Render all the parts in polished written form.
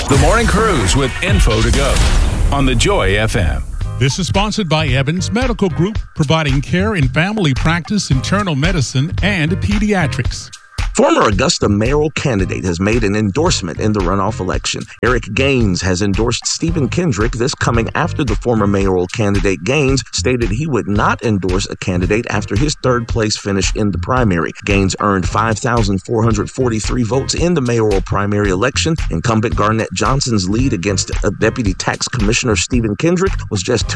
The Morning Cruise with info to go on the Joy FM. This is sponsored by Evans Medical Group, providing care in family practice, internal medicine, and pediatrics. Former Augusta mayoral candidate has made an endorsement in the runoff election. Eric Gaines has endorsed Stephen Kendrick, this coming after the former mayoral candidate Gaines stated he would not endorse a candidate after his third-place finish in the primary. Gaines earned 5,443 votes in the mayoral primary election. Incumbent Garnett Johnson's lead against Deputy Tax Commissioner Stephen Kendrick was just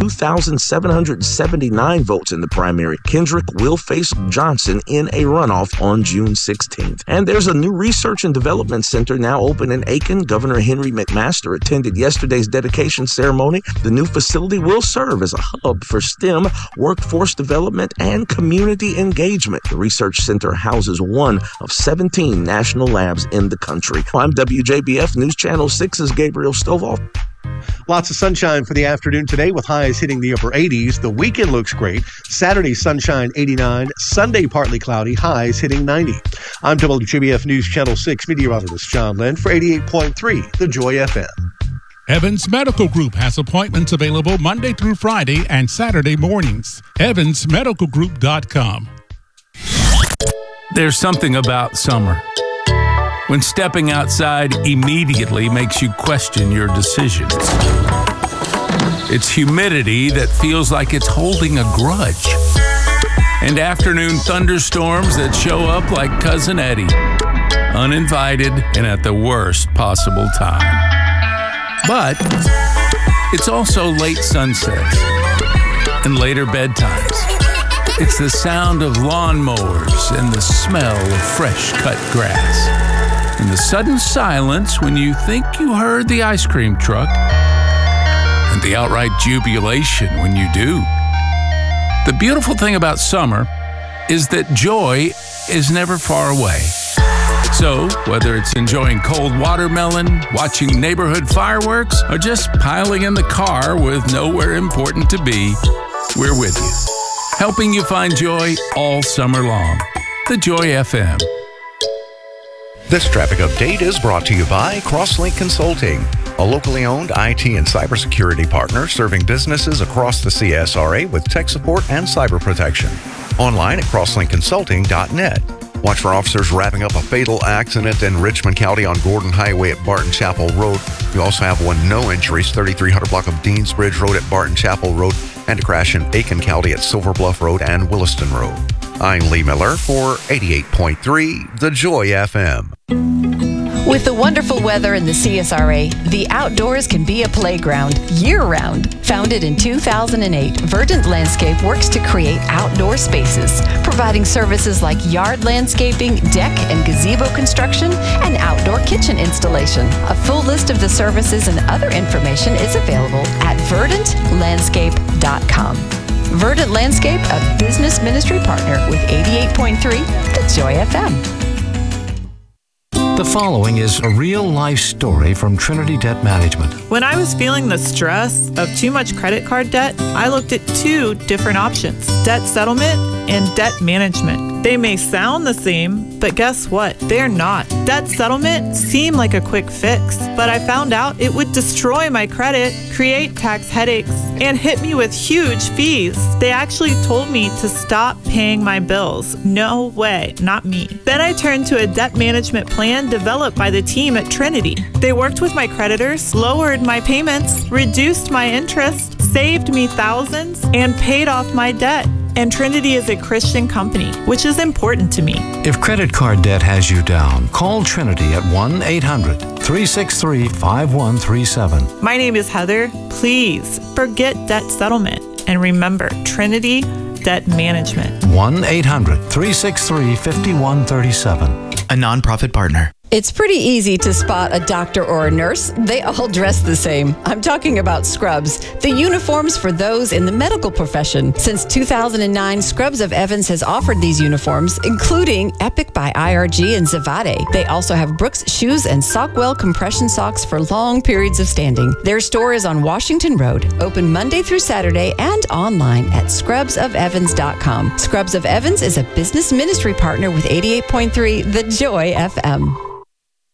2,779 votes in the primary. Kendrick will face Johnson in a runoff on June 16th. And there's a new research and development center now open in Aiken. Governor Henry McMaster attended yesterday's dedication ceremony. The new facility will serve as a hub for STEM, workforce development, and community engagement. The research center houses one of 17 national labs in the country. I'm WJBF News Channel 6's Gabriel Stovall. Lots of sunshine for the afternoon today with highs hitting the upper 80s. The weekend looks great. Saturday, sunshine 89. Sunday, partly cloudy. Highs hitting 90. I'm WJBF News Channel 6 meteorologist John Lind for 88.3 The Joy FM. Evans Medical Group has appointments available Monday through Friday and Saturday mornings. evansmedicalgroup.com. There's something about summer, when stepping outside immediately makes you question your decisions. It's humidity that feels like it's holding a grudge. And afternoon thunderstorms that show up like Cousin Eddie, uninvited and at the worst possible time. But it's also late sunsets and later bedtimes. It's the sound of lawnmowers and the smell of fresh cut grass. And the sudden silence when you think you heard the ice cream truck, and the outright jubilation when you do. The beautiful thing about summer is that joy is never far away. So, whether it's enjoying cold watermelon, watching neighborhood fireworks, or just piling in the car with nowhere important to be, we're with you, helping you find joy all summer long. The Joy FM. This traffic update is brought to you by Crosslink Consulting, a locally owned IT and cybersecurity partner serving businesses across the CSRA with tech support and cyber protection. Online at crosslinkconsulting.net. Watch for officers wrapping up a fatal accident in Richmond County on Gordon Highway at Barton Chapel Road. You also have one no injuries, 3300 block of Deansbridge Road at Barton Chapel Road, and a crash in Aiken County at Silver Bluff Road and Williston Road. I'm Lee Miller for 88.3 The Joy FM. With the wonderful weather in the CSRA, the outdoors can be a playground year-round. Founded in 2008, Verdant Landscape works to create outdoor spaces, providing services like yard landscaping, deck and gazebo construction, and outdoor kitchen installation. A full list of the services and other information is available at verdantlandscape.com. Verdant Landscape, a business ministry partner with 88.3 The Joy FM. The following is a real-life story from Trinity Debt Management. When I was feeling the stress of too much credit card debt, I looked at two different options: debt settlement and debt management. They may sound the same, but guess what? They're not. Debt settlement seemed like a quick fix, but I found out it would destroy my credit, create tax headaches, and hit me with huge fees. They actually told me to stop paying my bills. No way, not me. Then I turned to a debt management plan developed by the team at Trinity. They worked with my creditors, lowered my payments, reduced my interest, saved me thousands, and paid off my debt. And Trinity is a Christian company, which is important to me. If credit card debt has you down, call Trinity at 1-800-363-5137. My name is Heather. Please forget debt settlement and remember Trinity Debt Management. 1-800-363-5137. A nonprofit partner. It's pretty easy to spot a doctor or a nurse. They all dress the same. I'm talking about Scrubs, the uniforms for those in the medical profession. Since 2009, Scrubs of Evans has offered these uniforms, including Epic by IRG and Zavade. They also have Brooks shoes and Sockwell compression socks for long periods of standing. Their store is on Washington Road, open Monday through Saturday, and online at scrubsofevans.com. Scrubs of Evans is a business ministry partner with 88.3 The Joy FM.